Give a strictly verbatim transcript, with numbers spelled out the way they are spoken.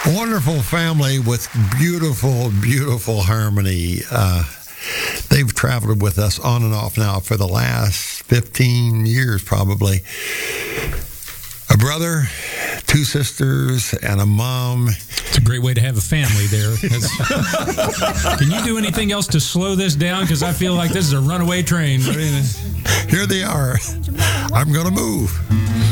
Wonderful family with beautiful, beautiful harmony. Uh, they've traveled with us on and off now for the last fifteen years, probably. A brother, two sisters, and a mom. It's a great way to have a family there. Can you do anything else to slow this down? Because I feel like this is a runaway train. Here they are. I'm going to move.